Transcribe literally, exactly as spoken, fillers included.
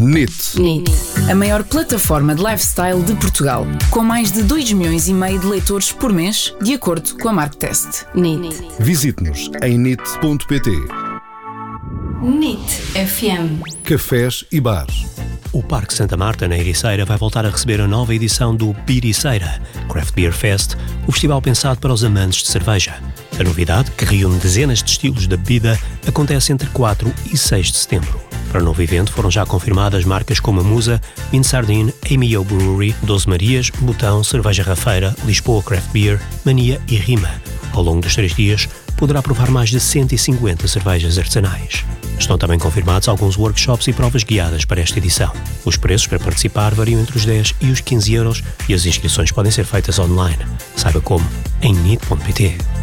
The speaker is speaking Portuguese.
N I T. N I T, a maior plataforma de lifestyle de Portugal, com mais de dois milhões e meio de leitores por mês, de acordo com a Marktest. N I T. Visite-nos em nit ponto pt. N I T F M. Cafés e bares. O Parque Santa Marta, na Ericeira, vai voltar a receber a nova edição do Beericeira Craft Beer Fest, o festival pensado para os amantes de cerveja. A novidade, que reúne dezenas de estilos da bebida, acontece entre quatro e seis de setembro. Para o novo evento foram já confirmadas marcas como a Musa, Insardine, Amio Brewery, Doze Marias, Botão, Cerveja Rafeira, Lisboa Craft Beer, Mania e Rima. Ao longo dos três dias, poderá provar mais de cento e cinquenta cervejas artesanais. Estão também confirmados alguns workshops e provas guiadas para esta edição. Os preços para participar variam entre os dez e os quinze euros e as inscrições podem ser feitas online. Saiba como em nit ponto pt.